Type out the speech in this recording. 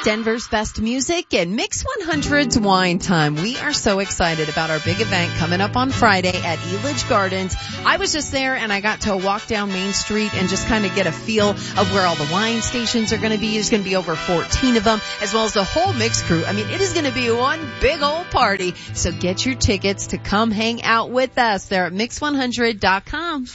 Denver's best music and Mix 100's Wine Time. We are so excited about our big event coming up on Friday at Elitch Gardens. I was just there and I got to walk down Main Street and just kind of get a feel of where all the wine stations are going to be. There's going to be over 14 of them, as well as the whole Mix crew. I mean, it is going to be one big old party. So get your tickets to come hang out with us there at Mix100.com.